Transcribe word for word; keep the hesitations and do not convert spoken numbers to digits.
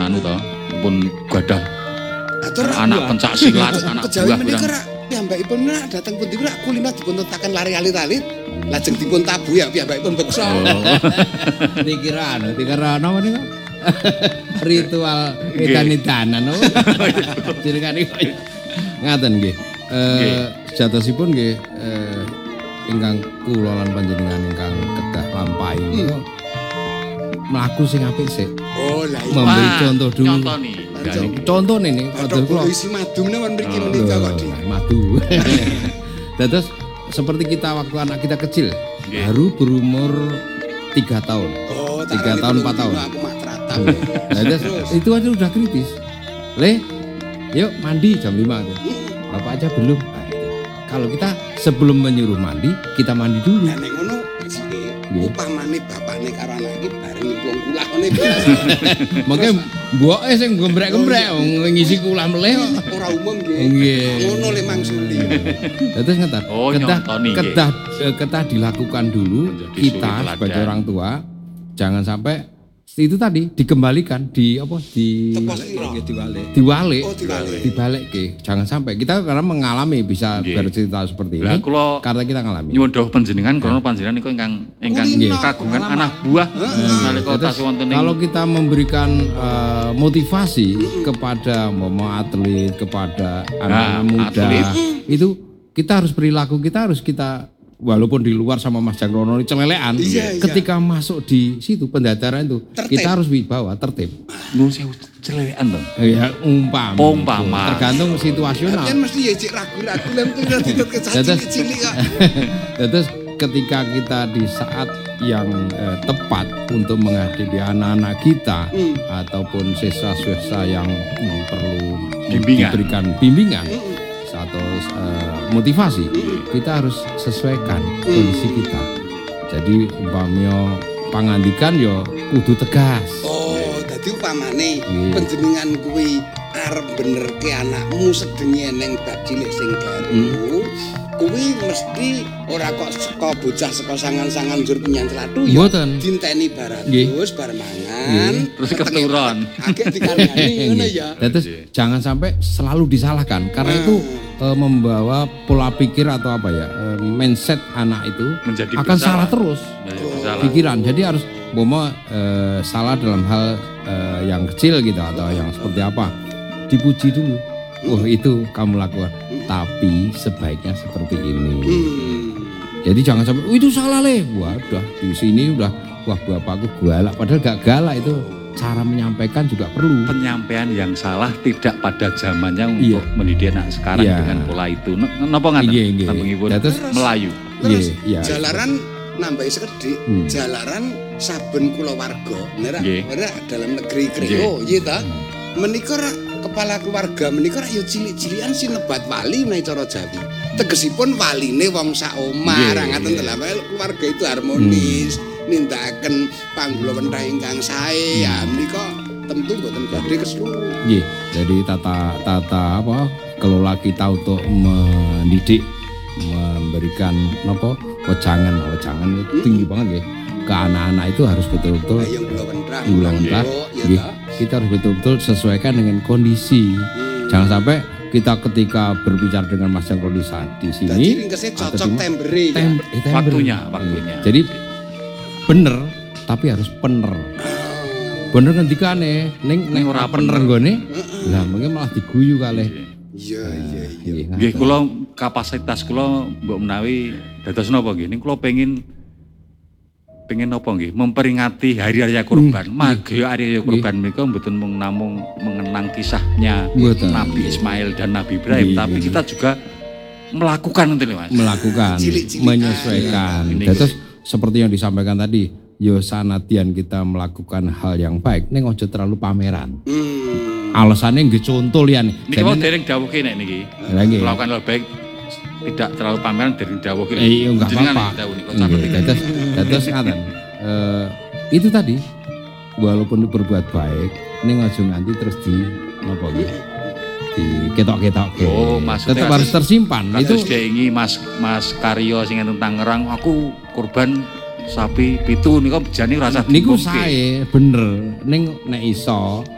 anu to, pun gadah anak pencak silat, anak buah pirang. Piyambakipun nek dateng pundi ora kulina dipun tentaken lari alit-alit, lajeng dipun tabu ya piyambakipun beksa. Dikira anu, dikira napa niku? Ritual edan-edanan oh. Jenengane ngaten nggih. Eh sejatosipun nggih eh ingkang kula lan panjenengan ingkang kedah lampahi niku mlaku sing apik sik. Oh, lah iya. Memberi contoh dulu. Nyontoni. Contoh nih, padahal kula isi madu menawa mriki menika kok di. Madu. Terus seperti kita waktu anak kita kecil, yeah. baru berumur tiga tahun. Oh, tiga tahun, empat tahun. Aku mak teratap. Nah, itu aja udah kritis. Le, yuk mandi jam lima. Bapak aja belum. Nah, kalau kita sebelum menyuruh mandi, kita mandi dulu. Nek ngono upamane bapakne karo anake bareng nyemplung kulah ngene. Mengke mboke sing gembrek-gembrek ngisi kulah meleh kok. Ora umum nggih. Ngono le mangsuli. Terus ngeten. Oh, kedah kedah kedah dilakukan dulu kita sebagai orang tua. Jangan sampai itu tadi dikembalikan di apa di diwalik diwalik oh, diwalik dibalik ke jangan sampai kita karena mengalami bisa yeah. bercerita seperti ini kula, karena kita ngalami nyuwun dawuh panjenengan karena panjenengan niku ingkang ingkang kagungan anak buah nalika tas wonten kalau kita memberikan uh, motivasi kepada mau atlet kepada anak-anak nah, muda atlet. Itu kita harus perilaku kita harus kita walaupun di luar sama Mas Jagrono celelean, iya, ketika iya. masuk di situ pendadaran itu tertib. Kita harus wibawa tertib. Nu sewu celelean to. Ya umpama. Umpama. Tergantung situasional. Kan mesti ya cek ragu-ragu lem tuh ditut kecil kok. Terus ketika kita di saat yang eh, tepat untuk menghadapi anak-anak kita hmm. ataupun siswa-siswa yang hmm, perlu bimbingan. Diberikan bimbingan. Hmm. Atau uh, motivasi mm. kita harus sesuaikan mm. kondisi kita. Jadi umpamanya pangandikan yo kudu tegas. Oh, dadi upamane yeah. panjenengan kuwi arep benerke anakmu sedenge neng bab cilik sing kleru. Mm. Kuwi mesti ora kok saka bocah saka sangan-sangan njur penyan celatu ya dinteni baratus bar mangan terus keturon agek dikarani ngono ya. Terus jangan sampai selalu disalahkan karena itu e, membawa pola pikir atau apa ya e, mindset anak itu menjadi akan bersalah. Salah terus oh. pikiran. Jadi harus bomo e, salah dalam hal e, yang kecil gitu atau yang seperti apa dipuji dulu. Oh itu kamu lakukan, tapi sebaiknya seperti ini. Hmm. Jadi jangan sampai, oh, itu salah leh. Waduh, di sini udah, wah bapakku galak. Padahal gak galak itu cara menyampaikan juga perlu. Penyampaian yang salah tidak pada zamannya untuk iya. mendidik anak sekarang iya. dengan pola itu. Napa ngaten? Iya, iya. Ya, terus Melayu. Terus iya, iya. Jalaran nambahi sekedhik, hmm. jalaran saben kulawarga, nek ora dalam negeri Kreo, iya ta? Menika kepala keluarga menika rak yo cilik-cilikan sinebat wali menawi cara Jawi. Tegesipun waline wong sak omah, ra ngaten dalam keluarga itu harmonis, hmm. nindakaken panggulawenthah ingkang sae. Ya menika tentu mboten badhe keseluruh. Nggih, jadi tata tata apa kelola kita untuk mendidik memberikan napa wejangan, wejangan itu hmm. tinggi banget nggih. Ke anak-anak itu harus betul-betul gulawentrah nggih. Kita harus betul-betul sesuaikan dengan kondisi. Hmm. Jangan sampai kita ketika berbicara dengan Mas Jangkro di sini jadi ringkesnya cocok temberi tem ya? tember. waktunya waktunya jadi bener tapi harus pener bener ngendikane ning ning ora pener nggone lah mungkin malah diguyu kalih iya iya iya nggih kula kapasitas kula mbok menawi dados napa nggih ning kula pengin pengen apa nggih memperingati hari raya kurban. Hmm. Mage hari raya kurban menika mboten mung namung mengenang kisahnya Betul. Nabi Ismail dan Nabi Ibrahim, Gini. tapi kita juga melakukan itu Mas. Melakukan, menyesuaikan. Ya. Terus seperti yang disampaikan tadi, yo sanadyan kita melakukan hal yang baik, ning aja terlalu pameran. Hmm. Alasannya nggih contoh liyane. Niki wae dereng dawuhe nek niki. Melakukan hal baik tidak terlalu pameran dari dawuh kene. Iya enggak apa-apa. Terus terus ngaten. Eh itu tadi walaupun berbuat baik ning aja nganti terus di napa iki? Di ketok-ketok. Oh, maksudnya tetap harus tersimpan. Itu diingi Mas Mas Karyo sing enten Tangerang aku kurban sapi pitu niku bejane rasa niku sae bener ning nek iso